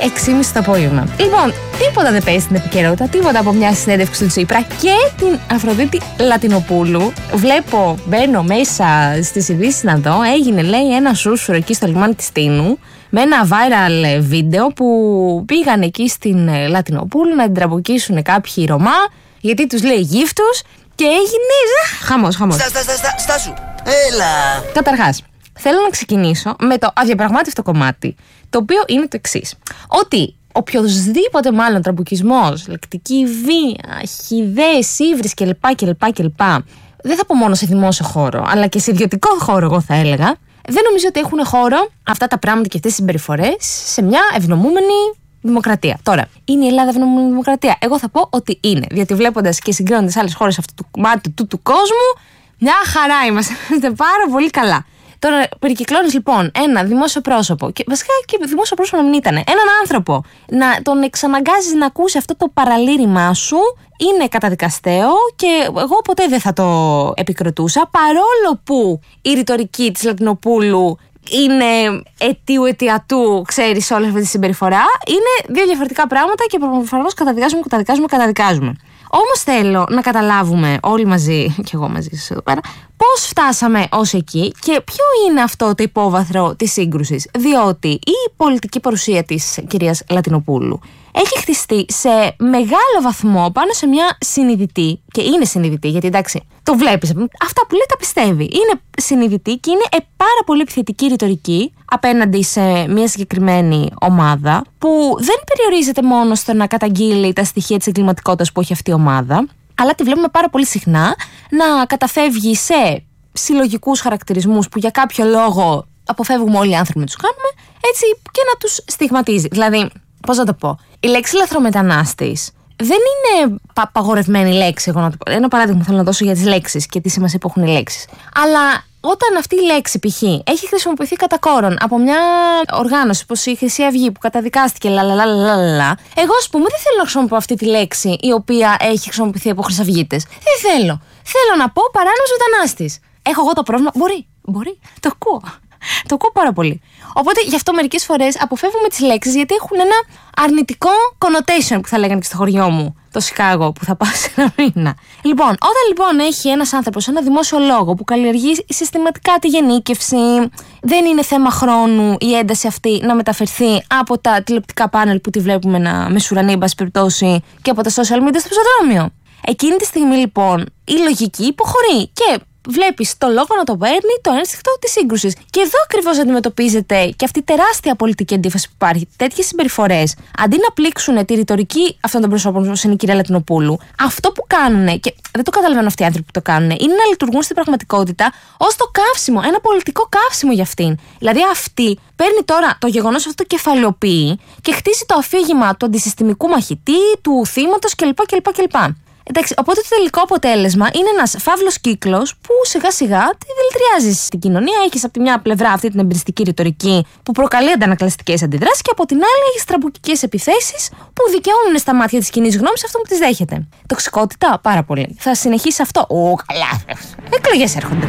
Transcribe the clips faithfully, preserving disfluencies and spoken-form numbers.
έξι και μισή το απόγευμα. Λοιπόν, τίποτα δεν παίζει στην επικαιρότητα, τίποτα από μια συνέντευξη του Τσίπρα και την Αφροδίτη Λατινοπούλου. Βλέπω, μπαίνω μέσα στις ειδήσεις να δω, έγινε λέει ένα σούσουρο εκεί στο λιμάνι της Τίνου με ένα viral βίντεο που πήγαν εκεί στην Λατινοπούλου να την τραμποκίσουν κάποιοι Ρωμά γιατί τους λέει γύφτους και έγινε χαμός, χαμός. Στα, στα, στα, στα, στάσου, έλα. Καταρχάς, θέλω να ξεκινήσω με το αδιαπραγμάτευτο κομμάτι, το οποίο είναι το εξής. Ότι οποιοδήποτε μάλλον τραμπουκισμός, λεκτική βία, χυδές, ύβρις κλπ, κλπ, κλπ. Δεν θα πω μόνο σε δημόσιο χώρο, αλλά και σε ιδιωτικό χώρο, εγώ θα έλεγα. Δεν νομίζω ότι έχουν χώρο αυτά τα πράγματα και αυτές τις συμπεριφορές σε μια ευνομούμενη δημοκρατία. Τώρα, είναι η Ελλάδα ευνομούμενη δημοκρατία? Εγώ θα πω ότι είναι. Γιατί βλέποντας και συγκρίνοντας άλλες χώρες αυτού του κομμάτι του, του κόσμου, μια χαρά είμαστε. Είμαστε πάρα πολύ καλά. Τώρα, περικυκλώνεις λοιπόν ένα δημόσιο πρόσωπο, και βασικά και δημόσιο πρόσωπο να μην ήταν, έναν άνθρωπο, να τον εξαναγκάζεις να ακούσει αυτό το παραλήρημά σου, είναι καταδικαστέο και εγώ ποτέ δεν θα το επικροτούσα, παρόλο που η ρητορική της Λατινοπούλου είναι αιτίου αιτιατού, ξέρεις, όλη αυτή τη συμπεριφορά. Είναι δύο διαφορετικά πράγματα και προφανώς καταδικάζουμε, καταδικάζουμε, καταδικάζουμε. Όμως θέλω να καταλάβουμε όλοι μαζί, και εγώ μαζί σας εδώ πέρα, πώς φτάσαμε ως εκεί και ποιο είναι αυτό το υπόβαθρο της σύγκρουσης. Διότι η πολιτική παρουσία της κυρίας Λατινοπούλου έχει χτιστεί σε μεγάλο βαθμό πάνω σε μια συνειδητή, και είναι συνειδητή, γιατί εντάξει, το βλέπεις, αυτά που λέει τα πιστεύει. Είναι συνειδητή και είναι πάρα πολύ επιθετική ρητορική απέναντι σε μια συγκεκριμένη ομάδα, που δεν περιορίζεται μόνο στο να καταγγείλει τα στοιχεία της εγκληματικότητας που έχει αυτή η ομάδα, αλλά τη βλέπουμε πάρα πολύ συχνά να καταφεύγει σε συλλογικούς χαρακτηρισμούς που για κάποιο λόγο αποφεύγουμε όλοι οι άνθρωποι να τους κάνουμε, έτσι, και να τους στιγματίζει. Δηλαδή, πώς να το πω, η λέξη λαθρομετανάστης δεν είναι απαγορευμένη λέξη, εγώ να το πω. Ένα παράδειγμα θέλω να δώσω για τις λέξεις και τι σημασία που έχουν οι λέξεις. Αλλά όταν αυτή η λέξη π.χ. έχει χρησιμοποιηθεί κατά κόρον από μια οργάνωση όπως η Χρυσή Αυγή που καταδικάστηκε, λαλαλαλαλαλα, εγώ ας πούμε δεν θέλω να χρησιμοποιώ αυτή τη λέξη η οποία έχει χρησιμοποιηθεί από χρυσαυγίτες. Δεν θέλω. Θέλω να πω παράνομος μετανάστης. Έχω εγώ το πρόβλημα? Μπορεί. Μπορεί. Το ακούω. Το ακούω πάρα πολύ. Οπότε γι' αυτό μερικές φορές αποφεύγουμε τις λέξεις, γιατί έχουν ένα αρνητικό connotation που θα λέγανε και στο χωριό μου, το Σικάγο, που θα πάω σε ένα μήνα. Λοιπόν, όταν λοιπόν έχει ένας άνθρωπος ένα δημόσιο λόγο που καλλιεργεί συστηματικά τη γενίκευση, δεν είναι θέμα χρόνου η ένταση αυτή να μεταφερθεί από τα τηλεοπτικά πάνελ που τη βλέπουμε να μεσουρανεί, εν πάση περιπτώσει, και από τα social media στο πεζοδρόμιο. Εκείνη τη στιγμή λοιπόν η λογική υποχωρεί και βλέπεις το λόγο να το παίρνει το ένστικτο της σύγκρουσης. Και εδώ ακριβώς αντιμετωπίζεται και αυτή η τεράστια πολιτική αντίφαση που υπάρχει. Τέτοιες συμπεριφορές, αντί να πλήξουν τη ρητορική αυτών των προσώπων, όπως είναι η κυρία Λατινοπούλου, αυτό που κάνουν, και δεν το καταλαβαίνω αυτοί οι άνθρωποι που το κάνουν, είναι να λειτουργούν στην πραγματικότητα ως το καύσιμο, ένα πολιτικό καύσιμο για αυτήν. Δηλαδή αυτή παίρνει τώρα το γεγονός αυτό, το κεφαλαιοποιεί και χτίσει το αφήγημα του αντισυστημικού μαχητή, του θύματος κλπ. κλπ, κλπ. Εντάξει, οπότε το τελικό αποτέλεσμα είναι ένας φαύλος κύκλος που σιγά σιγά τη δηλητηριάζει στην κοινωνία. Έχεις από τη μια πλευρά αυτή την εμπειριστική ρητορική που προκαλεί αντανακλαστικές αντιδράσεις και από την άλλη έχεις τραμπουκικές επιθέσεις που δικαιώνουν στα μάτια της κοινής γνώμης αυτό που τις δέχεται. Τοξικότητα, πάρα πολύ. Θα συνεχίσει αυτό? Ω, καλά. Εκλογές έρχονται.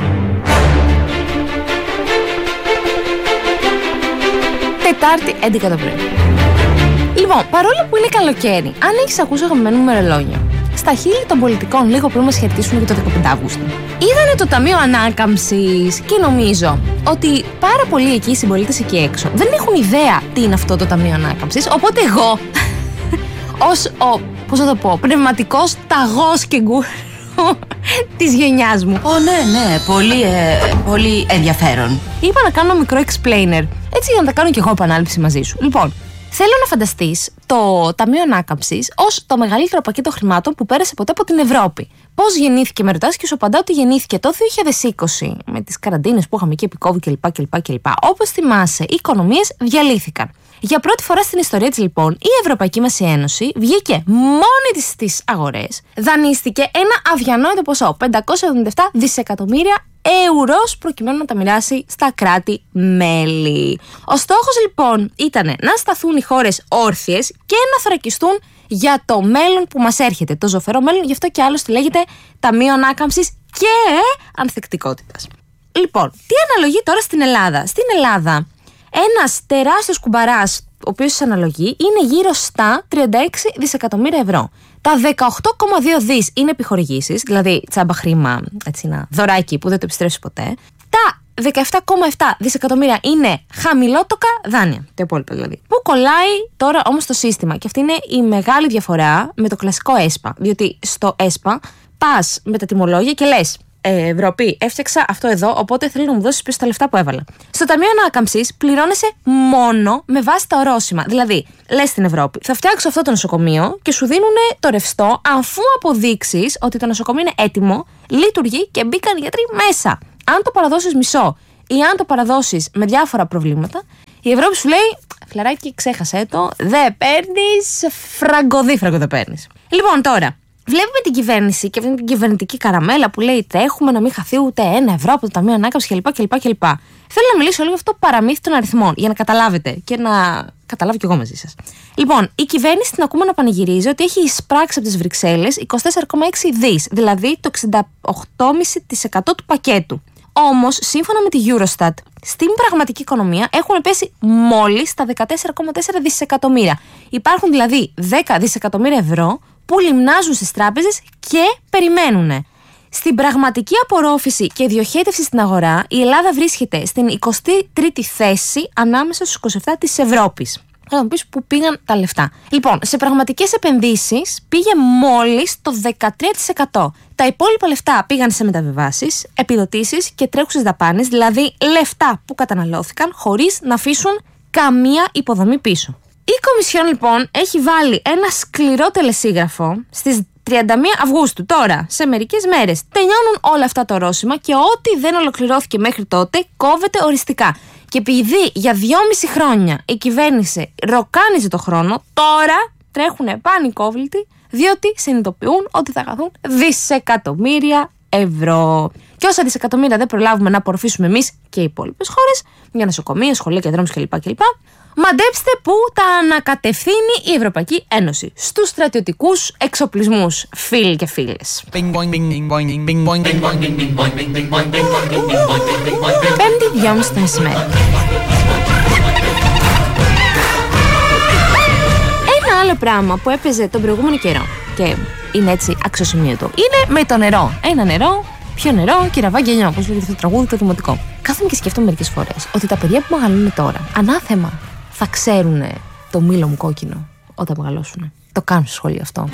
Τετάρτη, έντεκα το πρωί. Λοιπόν, παρόλο που είναι καλοκαίρι, αν έχεις ακούσει αγαπημένο μου μερολόγιο, στα χείλη των πολιτικών λίγο πριν μας χαιρετήσουν για το δεκαπέντε Αυγούστου, είδανε το Ταμείο Ανάκαμψης και νομίζω ότι πάρα πολλοί εκεί οι συμπολίτες εκεί έξω δεν έχουν ιδέα τι είναι αυτό το Ταμείο Ανάκαμψης. Οπότε εγώ, ως ο, πώς θα το πω, πνευματικός ταγός και γκουρου της γενιάς μου. Ω, ναι, ναι, πολύ, ε, πολύ ενδιαφέρον. Είπα να κάνω ένα μικρό explainer, έτσι για να τα κάνω και εγώ επανάληψη μαζί σου. Λοιπόν, θέλω να φανταστείς το Ταμείο Ανάκαμψης ως το μεγαλύτερο πακέτο χρημάτων που πέρασε ποτέ από την Ευρώπη. Πώς γεννήθηκε, με ρωτάς, και σου απαντάω ότι γεννήθηκε το δύο χιλιάδες είκοσι με τις καραντίνες που είχαμε εκεί επί COVID κλπ. κλπ, κλπ. Όπως θυμάσαι, οι οικονομίες διαλύθηκαν. Για πρώτη φορά στην ιστορία της, λοιπόν, η Ευρωπαϊκή μας Ένωση βγήκε μόνη της στις αγορές, δανείστηκε ένα αδιανόητο ποσό, πεντακόσια εβδομήντα επτά δισεκατομμύρια ευρώ, προκειμένου να τα μοιράσει στα κράτη-μέλη. Ο στόχος λοιπόν ήταν να σταθούν οι χώρες όρθιες και να θωρακιστούν για το μέλλον που μας έρχεται. Το ζωφερό μέλλον, γι' αυτό και άλλωστε λέγεται Ταμείο Ανάκαμψης και Ανθεκτικότητας. Λοιπόν, τι αναλογεί τώρα στην Ελλάδα? Στην Ελλάδα, ένας τεράστιος κουμπαράς ο οποίος αναλογεί, είναι γύρω στα τριάντα έξι δισεκατομμύρια ευρώ. Τα δεκαοκτώ κόμμα δύο δις είναι επιχορηγήσεις, δηλαδή τσάμπα χρήμα, έτσι, ένα δωράκι που δεν το επιστρέφεις ποτέ. Τα δεκαεπτά κόμμα επτά δισεκατομμύρια είναι χαμηλότοκα δάνεια, το υπόλοιπο δηλαδή. Πού κολλάει τώρα όμως το σύστημα? Και αυτή είναι η μεγάλη διαφορά με το κλασικό ΕΣΠΑ. Διότι στο ΕΣΠΑ πας με τα τιμολόγια και λες, ε, Ευρώπη, έφτιαξα αυτό εδώ, οπότε θέλω να μου δώσεις πίσω τα λεφτά που έβαλα. Στο Ταμείο Ανάκαμψης πληρώνεσαι μόνο με βάση τα ορόσημα. Δηλαδή, λες στην Ευρώπη, θα φτιάξω αυτό το νοσοκομείο και σου δίνουν το ρευστό αφού αποδείξεις ότι το νοσοκομείο είναι έτοιμο, λειτουργεί και μπήκαν γιατροί μέσα. Αν το παραδώσεις μισό ή αν το παραδώσεις με διάφορα προβλήματα, η Ευρώπη σου λέει, φιλαράκι, ξέχασέ το, δεν παίρνεις, φραγκοδίφραγκο δεν παίρνεις. Λοιπόν, τώρα, βλέπουμε την κυβέρνηση και αυτή την κυβερνητική καραμέλα που λέει τρέχουμε να μην χαθεί ούτε ένα ευρώ από το Ταμείο Ανάκαμψης κλπ. κλπ, κλπ. Θέλω να μιλήσω λίγο για αυτό το παραμύθι των αριθμών, για να καταλάβετε και να καταλάβω κι εγώ μαζί σας. Λοιπόν, η κυβέρνηση την ακούμε να πανηγυρίζει ότι έχει εισπράξει από τις Βρυξέλλες είκοσι τέσσερα κόμμα έξι δις, δηλαδή το εξήντα οκτώ κόμμα πέντε τοις εκατό του πακέτου. Όμως, σύμφωνα με τη Eurostat, στην πραγματική οικονομία έχουν πέσει μόλις τα δεκατέσσερα κόμμα τέσσερα δισεκατομμύρια. Υπάρχουν δηλαδή δέκα δισεκατομμύρια ευρώ που λιμνάζουν στις τράπεζες και περιμένουν. Στην πραγματική απορρόφηση και διοχέτευση στην αγορά, η Ελλάδα βρίσκεται στην εικοστή τρίτη θέση ανάμεσα στους είκοσι επτά της Ευρώπης. Θα μου πεις πού πήγαν τα λεφτά. Λοιπόν, σε πραγματικές επενδύσεις πήγε μόλις το δεκατρία τοις εκατό. Τα υπόλοιπα λεφτά πήγαν σε μεταβιβάσεις, επιδοτήσεις και τρέχουσες δαπάνες, δηλαδή λεφτά που καταναλώθηκαν χωρίς να αφήσουν καμία υποδομή πίσω. Η Κομισιόν λοιπόν έχει βάλει ένα σκληρό τελεσίγραφο στις τριάντα μία Αυγούστου. Τώρα, σε μερικές μέρες, τελειώνουν όλα αυτά τα ορόσημα και ό,τι δεν ολοκληρώθηκε μέχρι τότε κόβεται οριστικά. Και επειδή για δυόμιση χρόνια η κυβέρνηση ροκάνιζε το χρόνο, τώρα τρέχουνε πανικόβλητοι, διότι συνειδητοποιούν ότι θα χαθούν δισεκατομμύρια ευρώ. Και όσα δισεκατομμύρια δεν προλάβουμε να απορροφήσουμε εμείς και οι υπόλοιπες χώρες, για νοσοκομεία, σχολεία και δρόμους κλπ. κλπ. Μαντέψτε πού τα ανακατευθύνει η Ευρωπαϊκή Ένωση. Στους στρατιωτικούς εξοπλισμούς, φίλοι και φίλες. Πέμπτη, δυόμιση το μεσημέρι. Ένα άλλο πράγμα που έπαιζε τον προηγούμενο καιρό και είναι έτσι αξιοσημείωτο είναι με το νερό. Ένα νερό, πιο νερό και ραβά γελιό, όπως λέγεται το τραγούδι το δημοτικό. Κάθομαι και σκέφτομαι μερικές φορές ότι τα παιδιά που μεγαλώνουν τώρα, ανάθεμα, θα ξέρουν το μήλο μου κόκκινο όταν μεγαλώσουν. Το κάνουν στο σχολείο αυτό.